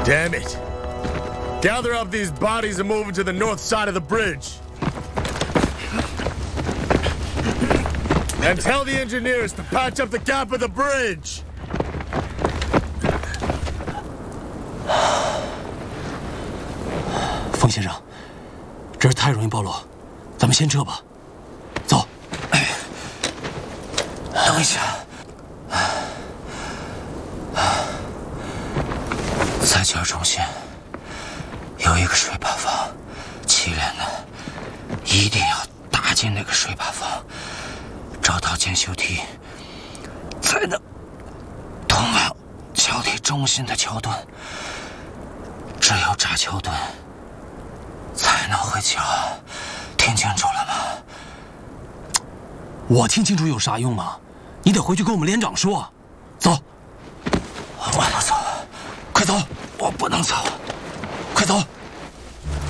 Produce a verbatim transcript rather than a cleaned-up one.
Damn it. Gather up these bodies and move them to the north side of the bridge. And tell the engineers to patch up the gap of the bridge. 冯先生，这儿太容易暴露，咱们先撤吧。走。等一下，在角中心有一个水坝房，七连的，一定要打进那个水坝房，找到检修梯，才能通往桥体中心的桥墩。只有炸桥墩，才能回桥。听清楚了吗？我听清楚有啥用吗？你得回去跟我们连长说。走。我不走，快走！我不能走，快走！